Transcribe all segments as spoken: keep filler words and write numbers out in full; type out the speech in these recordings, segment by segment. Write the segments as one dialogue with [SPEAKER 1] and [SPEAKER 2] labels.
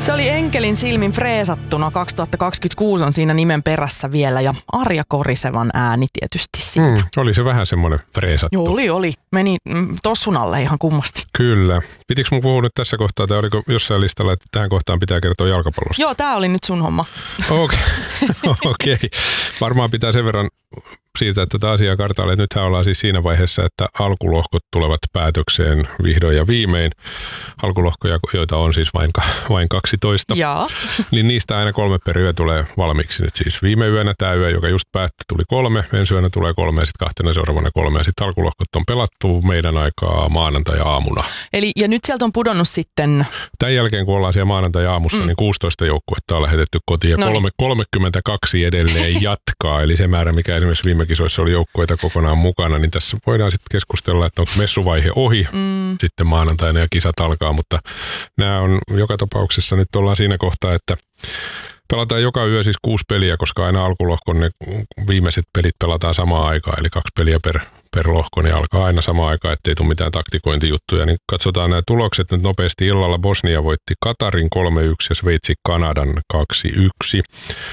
[SPEAKER 1] Se oli Enkelin silmin freesattuna. kaksituhattakaksikymmentäkuusi on siinä nimen perässä vielä ja Arja Korisevan ääni tietysti siinä.
[SPEAKER 2] Mm, oli se vähän semmoinen freesattu.
[SPEAKER 1] Joo, oli, oli. Meni mm, tossun alle ihan kummasti.
[SPEAKER 2] Kyllä. Pitikö mun puhua nyt tässä kohtaa, tai oliko jossain listalla, että tähän kohtaan pitää kertoa jalkapallosta?
[SPEAKER 1] Joo, tää oli nyt sun homma.
[SPEAKER 2] Okei. Okay. Okay. Varmaan pitää sen verran siitä, että tätä asiaa kartaalle. Nythän ollaan siis siinä vaiheessa, että alkulohkot tulevat päätökseen vihdoin ja viimein. Alkulohkoja, joita on siis vain, vain kaksitoista.
[SPEAKER 1] Jaa.
[SPEAKER 2] Niin niistä aina kolme per yö tulee valmiiksi nyt siis. Viime yönä tämä yö, joka just päätti, tuli kolme. Ensi yönä tulee kolme ja sitten kahtena seuraavana kolme. Ja sitten alkulohkot on pelattu meidän aikaa maanantai-aamuna.
[SPEAKER 1] Eli ja nyt sieltä on pudonnut sitten...
[SPEAKER 2] Tämän jälkeen, kun ollaan siellä maanantai-aamussa, mm. niin kuusitoista joukkuetta on lähetetty kotiin ja kolme, kolmekymmentäkaksi edelleen jatkaa. Eli se määrä, mikä esimerkiksi viime kisoissa oli joukkueita kokonaan mukana, niin tässä voidaan sitten keskustella, että onko messuvaihe ohi mm. sitten maanantaina ja kisat alkaa, mutta nämä on joka tapauksessa nyt ollaan siinä kohtaa, että pelataan joka yö siis kuusi peliä, koska aina alkulohkon ne viimeiset pelit pelataan samaan aikaan, eli kaksi peliä per, per lohko, niin alkaa aina samaan aikaan, ettei tule mitään taktikointijuttuja. Niin katsotaan nämä tulokset nyt nopeasti. Illalla Bosnia voitti Katarin kolme yksi ja Sveitsi Kanadan kaksi yksi.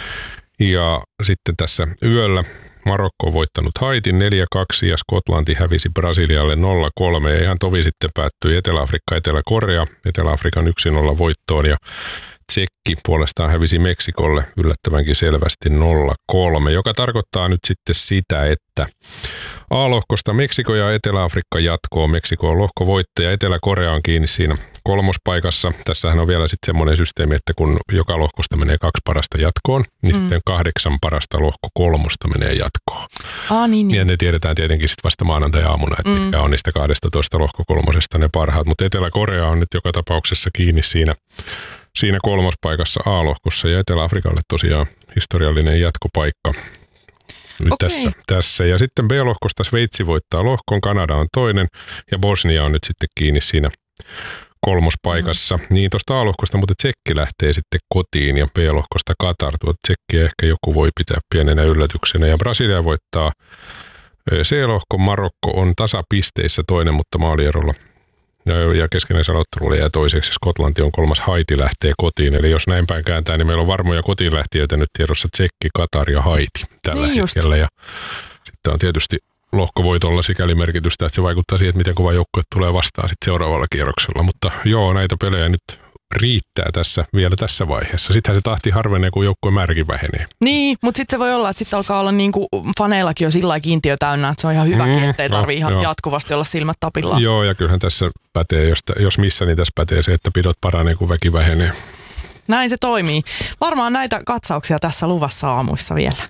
[SPEAKER 2] Ja sitten tässä yöllä Marokko on voittanut Haitin neljä kaksi ja Skotlanti hävisi Brasilialle nolla kolme. Ja ihan tovi sitten päättyi Etelä-Afrikka, Etelä-Korea, Etelä-Afrikan yksi nolla voittoon ja Tsekki puolestaan hävisi Meksikolle yllättävänkin selvästi nolla kolme, joka tarkoittaa nyt sitten sitä, että A-lohkosta Meksiko ja Etelä-Afrikka jatkoo. Meksiko on lohkovoittaja, Etelä-Korea on kiinni siinä kolmospaikassa. Tässähän on vielä sitten semmoinen systeemi, että kun joka lohkosta menee kaksi parasta jatkoon, niin mm. sitten kahdeksan parasta lohko kolmosta menee jatkoon.
[SPEAKER 1] Ah, niin, niin.
[SPEAKER 2] Ja ne tiedetään tietenkin sitten vasta maanantai-aamuna, että mm. mitkä on niistä kahdestatoista lohko kolmosesta ne parhaat. Mutta Etelä-Korea on nyt joka tapauksessa kiinni siinä Siinä kolmospaikassa A-lohkossa ja Etelä-Afrikalle tosiaan historiallinen jatkopaikka nyt
[SPEAKER 1] okay.
[SPEAKER 2] tässä, tässä. Ja sitten B-lohkosta Sveitsi voittaa lohkon, Kanada on toinen ja Bosnia on nyt sitten kiinni siinä kolmospaikassa. Mm. Niin tuosta A-lohkosta, mutta Tsekki lähtee sitten kotiin ja B-lohkosta Katar. Tuo Tsekkiä ehkä joku voi pitää pienenä yllätyksenä ja Brasilia voittaa C-lohko, Marokko on tasapisteissä toinen, mutta maalierolla. Ja keskinäisellä ottelulla jää toiseksi. Skotlanti on kolmas, Haiti lähtee kotiin. Eli jos näin päin kääntää, niin meillä on varmoja kotiinlähtiöitä nyt tiedossa Tsekki, Katar ja Haiti tällä niin hetkellä. Ja sitten on tietysti lohkovoitolla sikäli merkitystä, että se vaikuttaa siihen, että miten kova joukkue tulee vastaan sitten seuraavalla kierroksella. Mutta joo, näitä pelejä nyt riittää tässä vielä tässä vaiheessa. Sittenhän se tahti harvenee, kun joukkueen määräkin vähenee.
[SPEAKER 1] Niin, mutta sitten se voi olla, että sitten alkaa olla niin kuin faneillakin jo sillä lailla kiintiö täynnä, että se on ihan hyväkin, mm, ettei tarvitse no, ihan joo. jatkuvasti olla silmät tapillaan.
[SPEAKER 2] Joo, ja kyllähän tässä pätee, jos, jos missä, niin tässä pätee se, että pidot paranee, kun väki vähenee.
[SPEAKER 1] Näin se toimii. Varmaan näitä katsauksia tässä luvassa aamuissa vielä.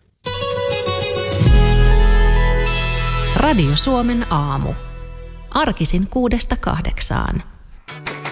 [SPEAKER 3] Radio Suomen aamu. Arkisin kuudesta kahdeksaan.